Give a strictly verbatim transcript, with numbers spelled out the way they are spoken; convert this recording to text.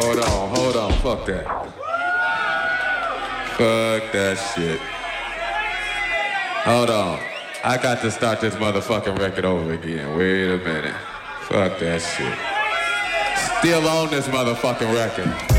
hold on, hold on, fuck that. Fuck that shit. Hold on. I got to start this motherfucking record over again. Wait a minute. Fuck that shit. Still on this motherfucking record.